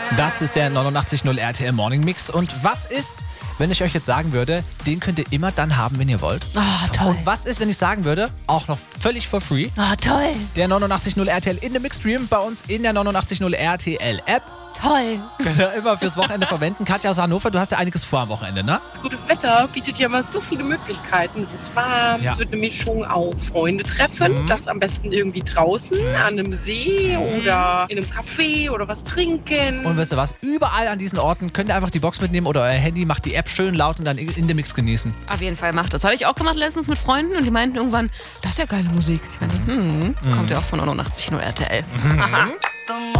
Das ist der 89.0 RTL Morning Mix. Und was ist, wenn ich euch jetzt sagen würde, den könnt ihr immer dann haben, wenn ihr wollt? Oh, toll. Und was ist, wenn ich sagen würde, auch noch völlig for free? Oh, toll. Der 89.0 RTL in the Mix Stream bei uns in der 89.0 RTL App. Toll. Könnt ihr immer fürs Wochenende verwenden. Katja aus Hannover, du hast ja einiges vor am Wochenende, ne? Das gute Wetter bietet ja immer so viele Möglichkeiten. Es ist warm, Ja. es wird eine Mischung aus Freunde treffen, das am besten irgendwie draußen, an einem See oder in einem Café oder was trinken. Und wisst ihr was? Überall an diesen Orten könnt ihr einfach die Box mitnehmen oder euer Handy, macht die App schön laut und dann in the Mix genießen. Auf jeden Fall macht das. Habe ich auch gemacht letztens mit Freunden und die meinten irgendwann, das ist ja geile Musik. Ich meine, kommt ja auch von 89.0 RTL.